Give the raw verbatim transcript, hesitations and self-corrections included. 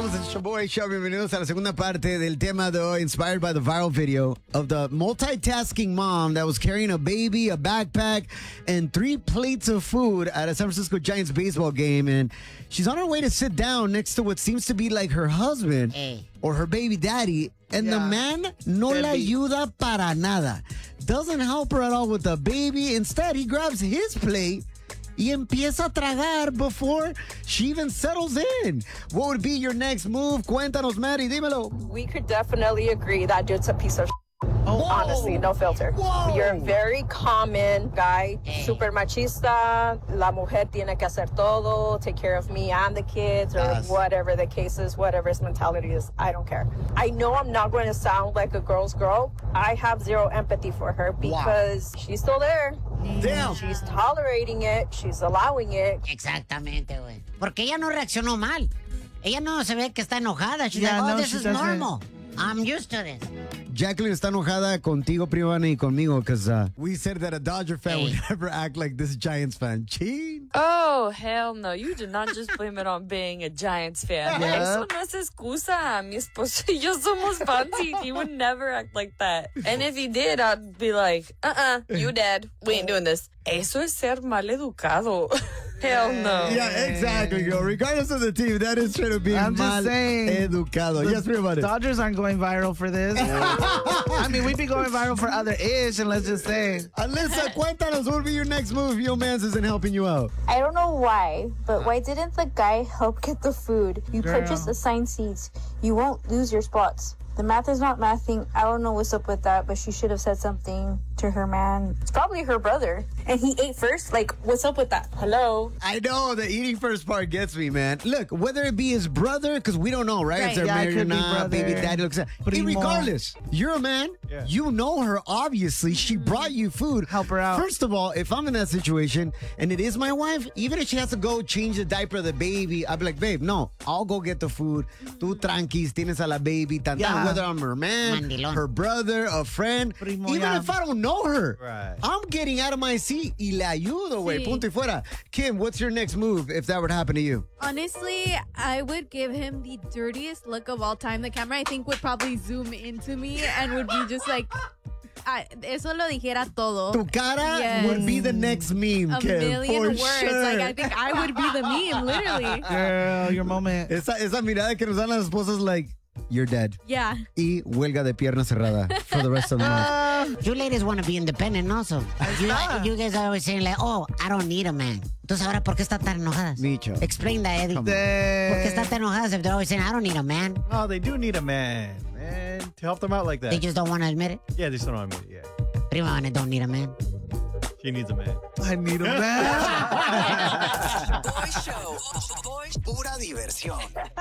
somos el Shaboy Show. Bienvenidos a la segunda parte del tema de hoy, inspired by the viral video of the multitasking mom that was carrying a baby, a backpack, and three plates of food at a San Francisco Giants baseball game. And she's on her way to sit down next to what seems to be like her husband Hey. or her baby daddy. And the Yeah. man no la ayuda para nada. Doesn't help her at all with the baby. Instead, he grabs his plate y empieza a tragar before she even settles in. What would be your next move? Cuéntanos, Maddie, dímelo. We could definitely agree that dude's a piece of Oh, honestly, no filter. Whoa. You're a very common guy, Hey. super machista. La mujer tiene que hacer todo, take care of me and the kids, or Yes. whatever the case is, whatever his mentality is. I don't care. I know I'm not going to sound like a girl's girl. I have zero empathy for her because she's still there. Damn. She's tolerating it. She's allowing it. Exactamente, güey. Porque ella no reaccionó mal. Ella no se ve que está enojada. She's Yeah, like, oh, no, this she is doesn't. normal. I'm used to this. Jacqueline está enojada contigo, Privana, y conmigo, because uh, we said that a Dodger fan Hey. would never act like this Giants fan. Chin. Oh, hell no. You did not just blame it on being a Giants fan. Yeah. Eso no es excusa. Mi esposo y yo somos fans. He would never act like that. And if he did, I'd be like, uh-uh, you dead. We ain't doing this. Eso es ser mal educado. Hell no. Yeah, exactly, girl. Regardless of the team, that is trying to be I'm mal just saying. educado. Yes, Privana. Dodgers aren't going viral for this. I mean, we'd be going viral for other ish, and let's just say. Alyssa, cuéntanos, what would be your next move if your man isn't helping you out? I don't know why, but why didn't the guy help get the food? You Girl. purchased assigned seats. You won't lose your spots. The math is not mathing. I don't know what's up with that, but she should have said something to her man. It's probably her brother. And he ate first? Like, what's up with that? Hello? I know the eating first part gets me, man. Look, whether it be his brother, because we don't know, right? Right. If they're Yeah, it married or could be not, brother, baby daddy looks at. primo. Regardless, you're a man. You know her, obviously. She brought you food. Help her out. First of all, if I'm in that situation and it is my wife, even if she has to go change the diaper of the baby, I'll be like, babe, no, I'll go get the food. Tú tranquis, tienes a la baby. Tan, tan. Yeah. Whether I'm her man, Mandilón. her brother, a friend, Primo, even yeah. if I don't know her, Right. I'm getting out of my seat y le ayudo, güey. Sí. Punto y fuera. Kim, what's your next move if that would happen to you? Honestly, I would give him the dirtiest look of all time. The camera, I think, would probably zoom into me and would be just like, I, eso lo dijera todo. Tu cara Yes. would be the next meme, A Kim, million for words. sure. Like, I think I would be the meme, literally. Girl, your moment. esa, esa mirada que nos dan las esposas, like, you're dead. Yeah. Y huelga de pierna cerrada for the rest of the month. You ladies want to be independent also. You, you guys are always saying like, oh, I don't need a man. Entonces ahora, ¿por qué están tan enojadas? Micho. Explain that, Eddie. ¿Por Damn. qué están tan enojadas if they're always saying, I don't need a man? Oh, they do need a man, man, to help them out like that. They just don't want to admit it? yeah, they just don't want to admit it. Yeah, Prima Ana don't need a man. she needs a man. I need a man. Boy Show. Boy, pura diversión.